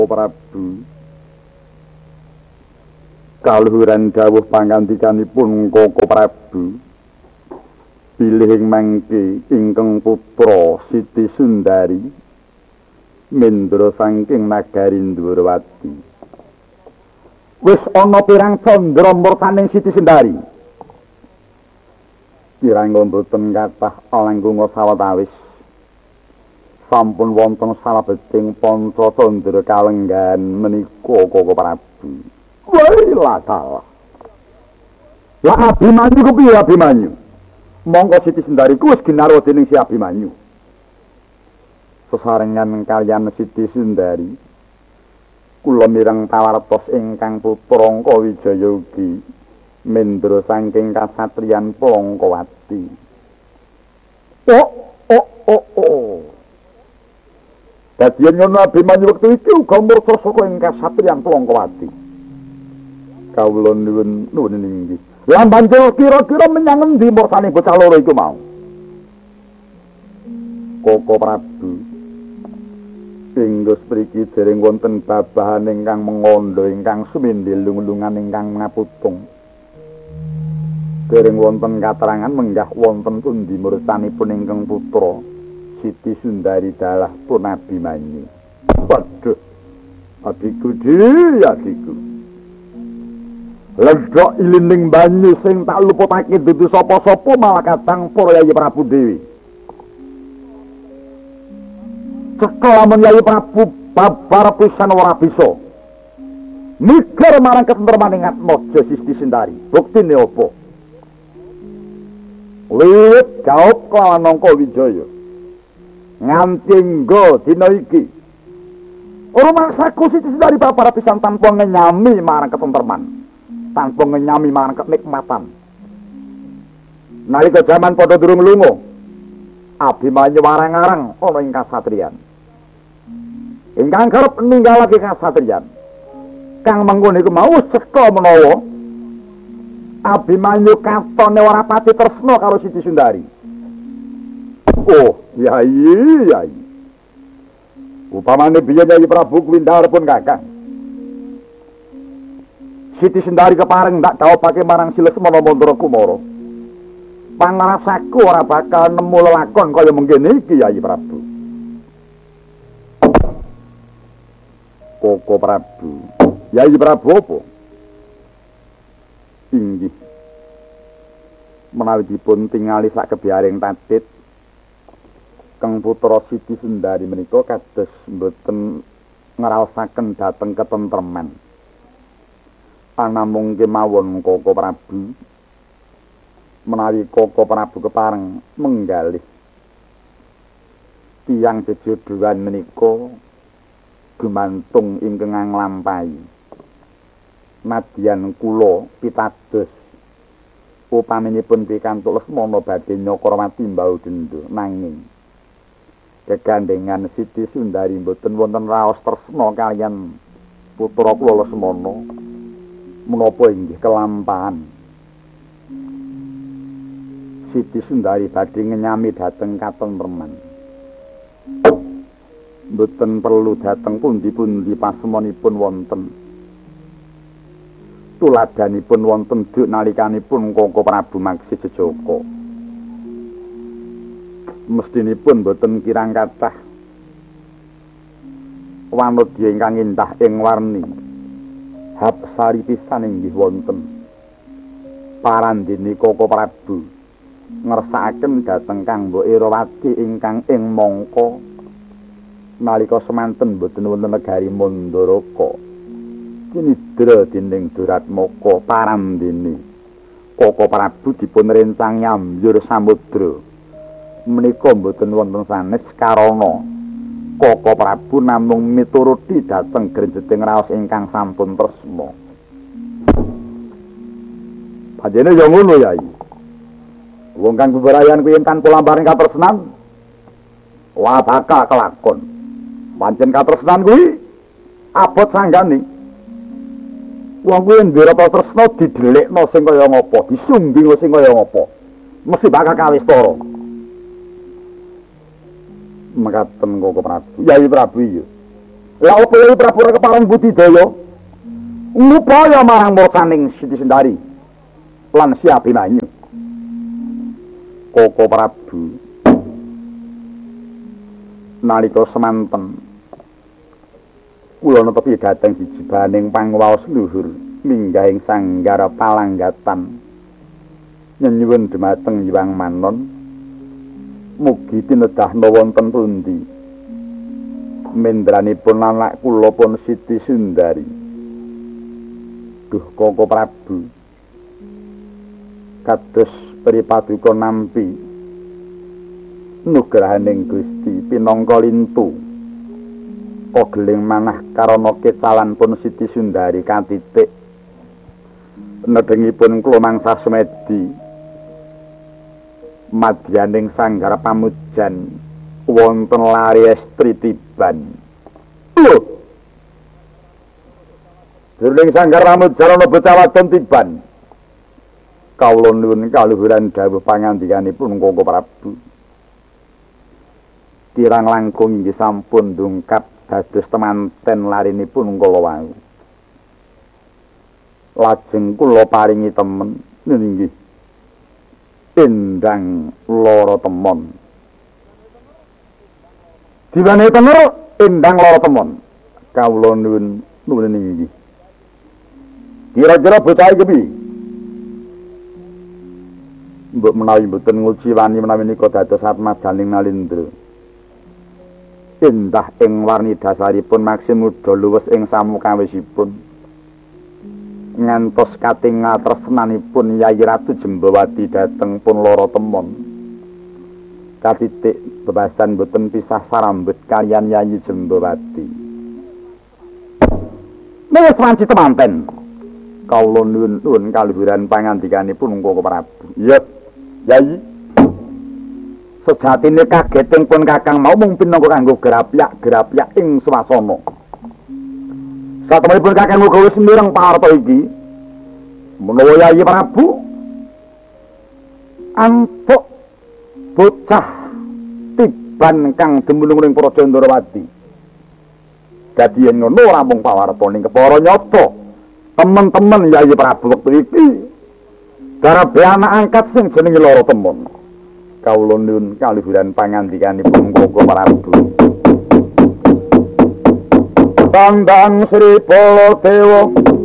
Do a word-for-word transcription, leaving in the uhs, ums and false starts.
Prabu. Kaluhuran dawuh pangandikanipun Koko Prabu. Bilih mangke ingkang putra Siti Sundari mendra saking nagari Ndhurawati. Wis ana pirang candra murtaning Siti Sundari. Kirang mboten kathah langkung sawetawis. Sampun wonten salebeting panca candra kalenggan menika Koko Prabu. Wailah kalah. Lah Abimanyu kepiye Abimanyu? Monggo Siti Sundari ku wis ginarwa dening si Abimanyu. Sesarengan kaliyan Siti Sundari kula mireng pawartos ingkang putra Angka Wijaya ugi mendra saking kasatriyan Palangkawati. Oh, oh, oh, oh. Dadi ngono Abimanyu wektu iki uga mursa saka ing kasatriyan Palangkawati. Kawula nuwun nuwun inggih. Lah banjur kira-kira menyang endi mursane bocah loro iku mau? Koko Prabu. Inggus mriki dereng wonten babahan ingkang mengondo ingkang sumindhil lung-lungan ingkang ngaputung. Dereng wonten katerangan menggah wonten pundi mursanipun ingkang putra Siti Sundari dalah pun Abimanyu. Waduh. Adikku di adikku. Ledok ilining banyu sing tak luputake dudu sapa-sapa malah kadang para Yayi Prabu dhewe. Cekal lamun Yayi Prabu babar pisan ora bisa. Mikir marang ketentremaning atmaja Siti Sundari. Buktine apa? Liwit jawab kelawan Angka Wijaya. Nganti enggo dina iki. Ora maksaku Siti Sundari babar pisan tanpa ngenyami marang ketentreman. Tanpa ngenyami marang kenikmatan. Nalika jaman padha durung lunga, Abimanyu warang-arang ana ing kasatriyan. Ingkang kerep ninggalake kasatriyan. Kang mengkono iku mau seka menawa Abimanyu katone ora pati tresna karo Siti Sundari. Oh, yai, yai. Upamane biyen Yayi Prabu kuwi ndarepun Kakang. Siti Sundari kepareng ndak dawuhake marang Silesmana Mandura Kumara. Pangrasaku ora bakal nemu lelakon kaya mengkene iki Yayi Prabu. Koko Prabu. Yayi Prabu apa? Inggih. Menawi dipun tingali sak kebiaring tatit kang putra Siti Sundari menika kados mboten ngraosaken dhateng ketentreman. Anamung kemawon Koko Prabu menawi Koko Prabu kepareng menggalih tiyang jejodohan menika gumantung ingkang nglampahi nadyan kula pitados upaminipun pikantuk Lesmana badhe Nyakrawati mbau denda nanging kegandengan Siti Sundari mboten wonten raos tresna kaliyan putra kula Lesmana. Menapa inggih kelampahan Siti Sundari badhe ngenyami dhateng katentreman. Mboten perlu dhateng pundi-pundi pasemonipun wonten. Tuladanipun wonten duk nalikanipun Koko Prabu Maksi Jejaka. Mestinipun mboten kirang kathah wanodya ingkang indah ing warni. Hapsari pisan inggih wonten parandene Koko Prabu ngersakaken dhateng Kang Mbok Irawati ingkang ing mangka nalika semanten boten wonten negari Mandaraka kinidra dening Duratmaka parandene Koko Prabu dipun rencang nyambyur samudra menika boten wonten sanes karana Koko Prabu namung mituruti dhateng grenjeting raos ingkang sampun tresna. Panjenengan ya ngono Yai. Wong kang beberayan kuwi tanpa lambaring katresnan ora bakal kelakon. Pancen katresnan kuwi abot sanggane. Wong kuwi ndira tresna didelikno sing kaya ngapa, disungging sing kaya ngapa. Mesti bakal kawistara. Mekaten Koko Prabu. Yayi Prabu iya. La opo Prabu Kepareng Budidaya ngupaya marang mursaning Siti Sendari lan Si Abimanyu. Koko Prabu nalika semanten kula netepi dhateng jibaning pangwaos luhur minggahing sanggara palanggatan nyuwun dhumateng Hyang Manon mugi tinedahna wonten pundi mendranipun anak kula pun Siti Sundari. Duh Koko Prabu kados pripaduka nampi nugrahaning Gusti pinangka lintu kogeling manah karana kecalan pun Siti Sundari katitik nedhengipun kula mangsa semedi madyaning sanggara pamujan wonten lari estri tiban. Lho jroning sanggara pamujan ana bocah wadon tiban. Kawula nuwun kaluhuran dawuh pangandikanipun Koko Prabu. Kirang langkung inggih sampun ndungkap dados temanten larinipun kala wau. Lajeng kula paringi temen nggih. Endang lara temon. Diwane tener endang lara temon. Kawula nuwun nuwun inggih. Kira-kira bocah iki piye? Mbok menawi mboten nguji wani menawi nika dados atmadaning Nalindra. Endah ing warni dasaripun maksim muda luwes ing samukawisipun. Ngantos kating tresnanipun Yayi Ratu Jembawati dhateng pun lara temon. Katitik bebasan mboten pisah sarambut kaliyan Yayi Jembawati. Menawi wanci temanten. Kawula nuwun nuwun kaluhuran pangandikanipun Koko Prabu. Iya. Yayi, sejatine kageting pun kakang mau mung pinangka kanggo gerapyak-gerapyak ing swasana. Satemenipun kakang uga wis mireng pawarta iki. Menawa Yayi Prabu antuk bocah tiban kang dumunung ing Praja Ndrawati. Dadi yen ngono ora mung pawarta ning kepara nyata. Temen-temen Yayi Prabu wektu iki Darabe anak angkat sing jenenge lara temon. Kawula nuwun kaluhuran pangandikanipun Koko Prabu. Tandang Sri Baladewa